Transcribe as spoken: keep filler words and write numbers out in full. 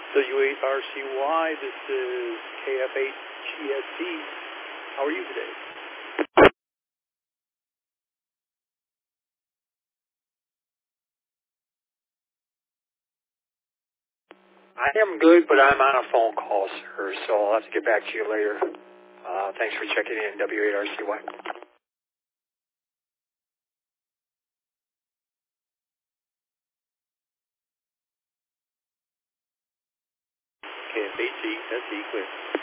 W eight R C Y, this is K F eight G S D. How are you today? I am good, but I'm on a phone call, sir, so I'll have to get back to you later. Uh, thanks for checking in, W eight R C Y. K F eight G S D, clear.